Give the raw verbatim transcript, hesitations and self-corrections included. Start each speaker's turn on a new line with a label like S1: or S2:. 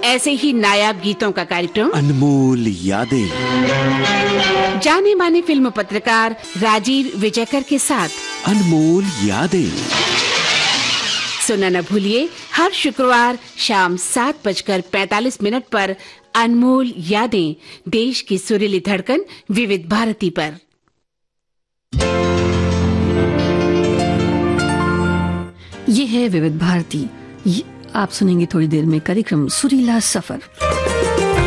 S1: ऐसे ही नायाब गीतों का कार्यक्रम
S2: अनमोल यादें,
S1: जाने माने फिल्म पत्रकार राजीव विजयकर के साथ
S2: अनमोल यादें
S1: सुनना न भूलिए हर शुक्रवार शाम सात बजकर पैतालीस मिनट पर अनमोल यादें, देश की सुरीली धड़कन विविध भारती पर।
S3: ये है विविध भारती। आप सुनेंगे थोड़ी देर में कार्यक्रम सुरीला सफर।